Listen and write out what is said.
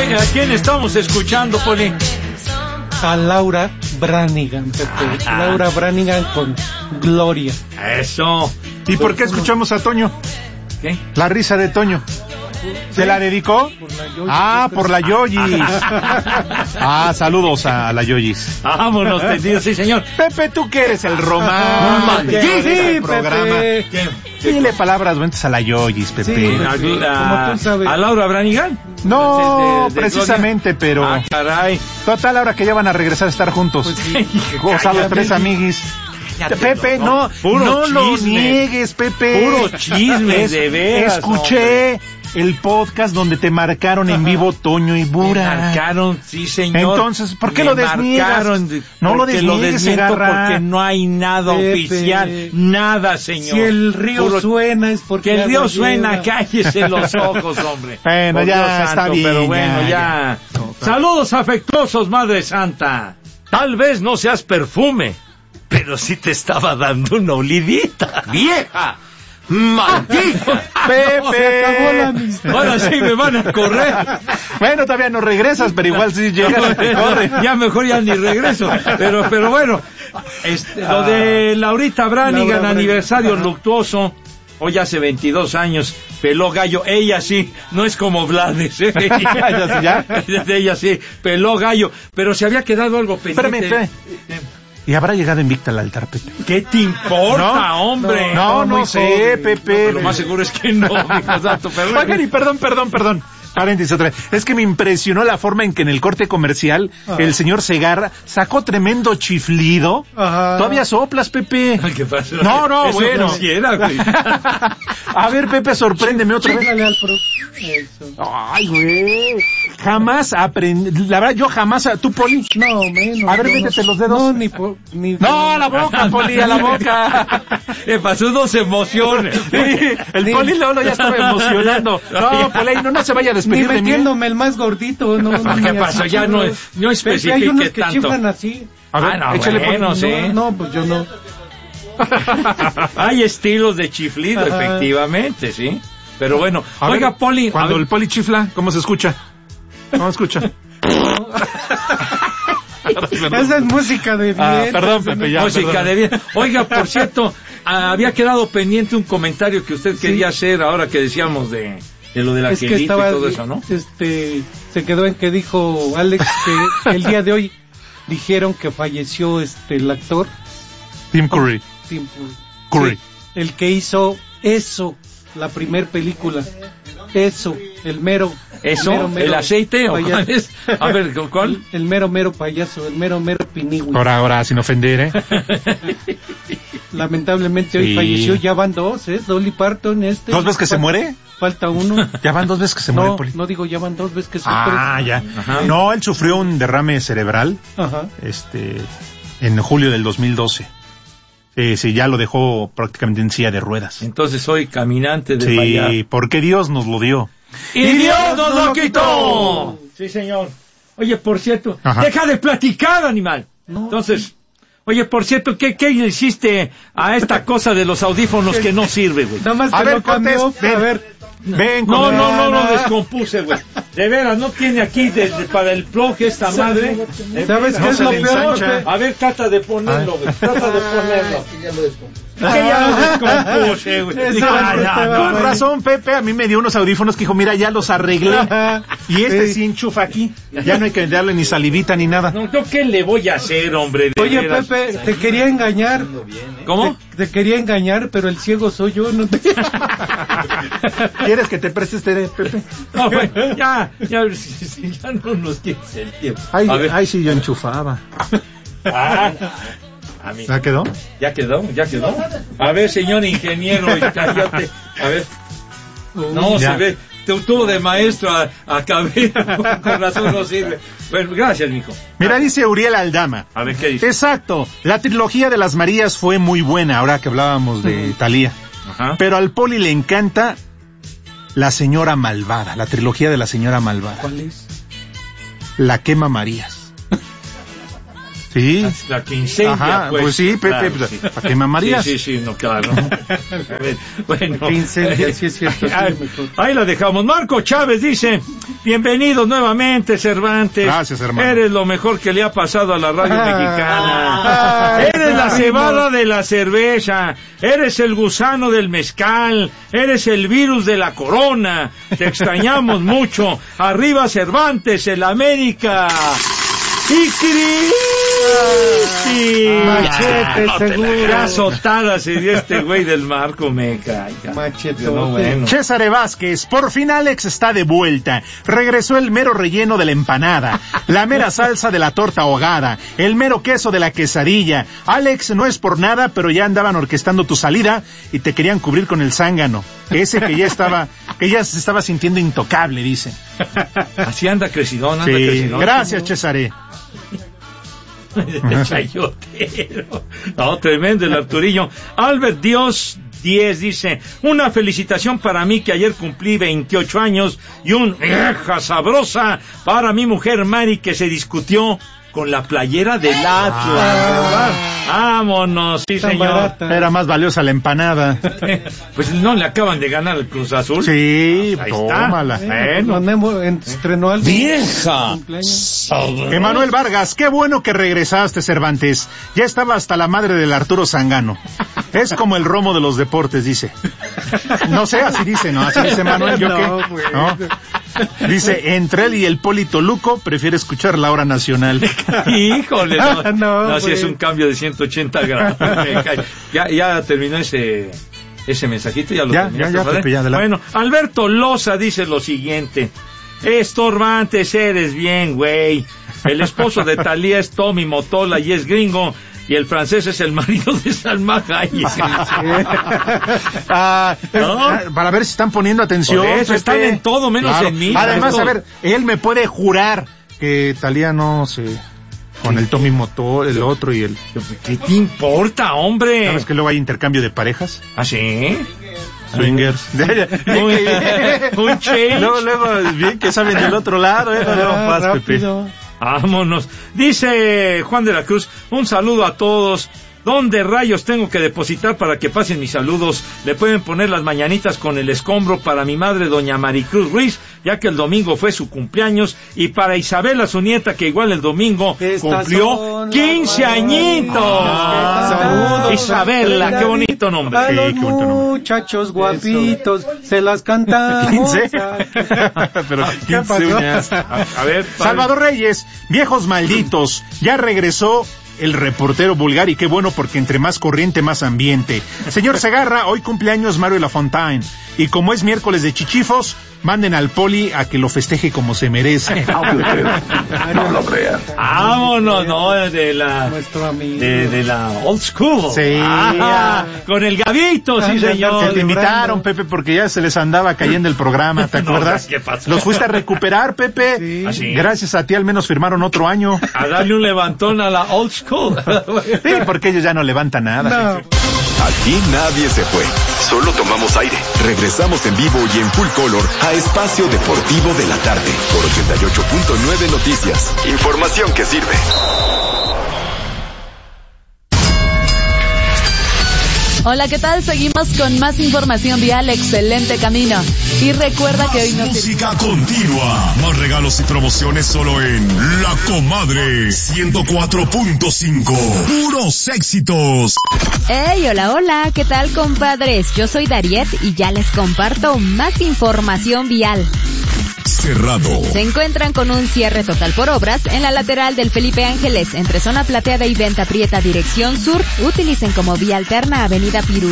¿A quién estamos escuchando, Poli? A Laura Branigan, Pepe. Laura Branigan con Gloria. Eso. ¿Y por qué escuchamos a Toño? ¿Qué? La risa de Toño. ¿Se la dedicó? Por la Yoyis. Saludos a la Yoyis. Vámonos, tendido, sí, señor. Pepe, tú que eres el romántico del programa. Dile palabras buenas a la Yoyis, Pepe. Sí, como tú sabes. ¿A Laura Branigan? No, precisamente, pero... caray. Total, ahora que ya van a regresar a estar juntos. Pues sí. Goza los tres amiguis. Pepe, no lo niegues, Pepe. Puro chisme, de veras. Escuché el podcast donde te marcaron en vivo Toño y Bura. Me marcaron, sí, señor. Entonces, ¿por qué lo desniegas? No lo desniegues, porque no hay nada Pepe, oficial, nada, señor. Si el río suena es porque que el río agua suena, lleva. cállese los ojos, hombre. Bueno, Por ya Dios está santo, bien. Pero bueno, ya. Saludos afectuosos, Madre Santa. Tal vez no seas perfume, pero sí te estaba dando una olidita. ¡Vieja! ¡Maldita! Pepe. Ahora sí me van a correr. Bueno, todavía no regresas, pero igual sí llegas, te corre. Ya mejor ya ni regreso. Pero bueno, lo de Laurita Branigan, aniversario luctuoso. Hoy hace 22 años, peló gallo. Ella sí, no es como Blades, ¿eh? Ella sí, peló gallo. Pero se había quedado algo pendiente. Espérame. ¿Y habrá llegado invicta al altar, Pepe? ¿Qué te importa, hombre? No sé, Pepe. Lo más seguro es que no, hijo santo. Oigan, y perdón. Paréntesis otra vez. Es que me impresionó la forma en que en el corte comercial el señor Segarra sacó tremendo chiflido. Ajá. Todavía soplas, Pepe. ¿Qué pasó? No, Eso bueno. quisiera, güey. A ver, Pepe, sorpréndeme otra vez. Chíngale al Eso. Ay, güey. Jamás aprendí. La verdad, yo jamás. ¿Tú, Poli? No, menos. A ver, métete los dedos. No, ni No, a la boca, Poli, a la boca. ¿Qué pasó? No se emocione. Sí, el Poli Lolo ya estaba emocionando. No, Poli, no se vaya a Ni despedir de mí. metiéndome el más gordito, no. ¿Qué pasó? Ya no especifique hay unos que tanto. chiflan así. A ver, no, échale bueno, sí. No, pues yo no. Hay estilos de chiflido, Ajá. efectivamente, sí. Pero bueno, A oiga, ver, Poli. Cuando el Poli chifla, ¿cómo se escucha? ¿Cómo se escucha? Esa es música de bien. Perdón, Pepe, ya. Música perdón. de bien. Oiga, por cierto, había quedado pendiente un comentario que usted quería hacer ahora que decíamos de lo del Es que angelito estaba, y todo eso, ¿no? se quedó en que dijo Alex que el día de hoy dijeron que falleció el actor Tim Curry. Tim Curry. Sí, el que hizo eso, la primer película. Eso, el mero. ¿Eso? ¿El aceite? ¿O cuál es? A ver, ¿cuál? El mero payaso, el mero pinigüe. Ahora, sin ofender, Lamentablemente hoy Sí. falleció, ya van dos, Dolly Parton, ¿Dos veces que se muere? Falta uno. Ya van 2 veces que se muere, No, Poli. no digo ya van 2 veces que se Ya. Ajá. No, él sufrió un derrame cerebral, Ajá. en julio del 2012. Sí, ya lo dejó prácticamente en silla de ruedas. Entonces soy caminante de Sí, allá. porque Dios nos lo dio. ¡Y Dios nos lo quitó! Sí, señor. Oye, por cierto, Ajá. deja de platicar, animal. No. Entonces, oye, por cierto, ¿qué le hiciste a esta cosa de los audífonos que no sirve, güey? Nada más A que ver, lo cambió. Cortés, ven. A ver. Ven, No, con- lo descompuse, güey. De veras, no tiene aquí para el plug esta madre. ¿Sabes qué No es se lo le peor? ensancha. Pepe? A ver, trata de ponerlo, güey. Trata de ponerlo. Que ya lo descompuse, güey. Con razón, Pepe, a mí me dio unos audífonos que dijo, mira, ya los arreglé. Y Sí. sí enchufa aquí. Ya no hay que darle ni salivita ni nada. No, ¿yo qué le voy a hacer, hombre? De Oye, veras. Pepe, te quería engañar. ¿Cómo? Te quería engañar, pero el ciego soy yo, no te... ¿Quieres que te preste Pepe? No, güey, ya no nos tienes el tiempo. A ver. Ay, sí, yo enchufaba. A mí. ¿Ya quedó? ¿Ya quedó? A ver, señor ingeniero, y cállate. A ver. No, Ya. se ve. Tuvo de maestro a Cabrera, con razón no sirve. Bueno, gracias, mijo. Mira, dice Uriel Aldama. A ver, ¿qué dice? Exacto, la trilogía de las Marías fue muy buena, ahora que hablábamos de Thalía. Ajá. Pero al Poli le encanta La Señora Malvada, la trilogía de La Señora Malvada. ¿Cuál es? La Quema Marías. Sí. La que incendia, Ajá, pues sí, Pepe, claro, sí. ¿para qué me amarías? Sí, no, claro. Bueno. Que incendia, sí es cierto. Sí, ahí la dejamos. Marco Chávez dice, bienvenidos nuevamente, Cervantes. Gracias, hermano. Eres lo mejor que le ha pasado a la radio mexicana. Eres la cebada de la cerveza. Eres el gusano del mezcal. Eres el virus de la corona. Te extrañamos mucho. Arriba Cervantes, el América. ¡Y Cristi! Machete, seguro. Qué azotada se dio este güey del Marco, me cae. Machete. No, bueno. César Vázquez, por fin Alex está de vuelta. Regresó el mero relleno de la empanada, la mera salsa de la torta ahogada, el mero queso de la quesadilla. Alex, no es por nada, pero ya andaban orquestando tu salida y te querían cubrir con el zángano. Ese que ya se estaba sintiendo intocable, dice. Así anda crecidón, anda Sí, crecidón. gracias, César. Chayotero. No, tremendo el Arturillo. Albert Dios 10 dice, una felicitación para mí que ayer cumplí 28 años y un vieja sabrosa para mi mujer Mari que se discutió con la playera del Atlas. Vámonos, sí, Tan señor. barata. Era más valiosa la empanada. Pues no le acaban de ganar el Cruz Azul. Sí, Ahí tómala. Bueno. Estrenó algo. ¡Vieja! Emanuel Vargas, qué bueno que regresaste, Cervantes. Ya estaba hasta la madre del Arturo Zangano. Es como el romo de los deportes, dice. No sé, así dice, ¿no? Así dice Manuel, ¿yo qué? Pues. ¿No? Dice, entre él y el Polito Luco, prefiere escuchar la hora nacional. Híjole, no, sí pues. es un cambio de 180 grados. Ya terminó ese mensajito, ya lo terminaste, ya, ¿vale? Pepe, ya, adelante. Bueno, Alberto Loza dice lo siguiente. Estorbantes eres bien, güey. El esposo de Talía es Tommy Motola y es gringo. Y el francés es el marido de Salma Hayek. Para ver si están poniendo atención. Por eso, Pepe. están en todo, menos en mí. Además, Esto- a ver, él me puede jurar que Talía no se... Con el Tommy Motor, el otro y el... ¿Qué te importa, hombre? ¿Sabes que luego hay intercambio de parejas? ¿Ah, sí? Swingers. Un change. Luego, bien que saben del otro lado, Pepe. Rápido. Vámonos. Dice Juan de la Cruz, un saludo a todos. ¿Dónde rayos tengo que depositar para que pasen mis saludos? Le pueden poner las mañanitas con el escombro para mi madre, doña Maricruz Ruiz, ya que el domingo fue su cumpleaños, y para Isabela, su nieta, que igual el domingo cumplió 15 añitos. Saludos. Isabela, qué bonito nombre. A Sí, los qué bonito nombre. muchachos guapitos se las cantamos. 15. Pero ¿Qué 15 pasó? uñas. A ver, padre. Salvador Reyes, viejos malditos, ya regresó el reportero vulgar y qué bueno porque entre más corriente, más ambiente. Señor Segarra, hoy cumpleaños Mario Lafontaine y como es miércoles de chichifos, manden al Poli a que lo festeje como se merece. No lo creas. Vámonos, no, de la... Nuestro amigo. De la old school. Sí. Con el Gavito, sí, Anda, señor. Se te invitaron, Pepe, porque ya se les andaba cayendo el programa, ¿te No, acuerdas? ¿qué pasó? Los fuiste a recuperar, Pepe. Sí. ¿Ah, sí? Gracias a ti al menos firmaron otro año. A darle un levantón a la old school. Sí, porque ellos ya no levantan nada. No. Aquí nadie se fue. Solo tomamos aire. Regresamos en vivo y en full color a Espacio Deportivo de la Tarde por 88.9 Noticias. Información que sirve. Hola, ¿qué tal? Seguimos con más información vial. Excelente camino. Y recuerda que hoy nos... Música continua. Más regalos y promociones solo en La Comadre 104.5. Puros éxitos. Hey, hola, ¿qué tal, compadres? Yo soy Dariet y ya les comparto más información vial. Cerrado. Se encuentran con un cierre total por obras en la lateral del Felipe Ángeles, entre zona plateada y Venta Prieta, dirección sur. Utilicen como vía alterna Avenida Pirul.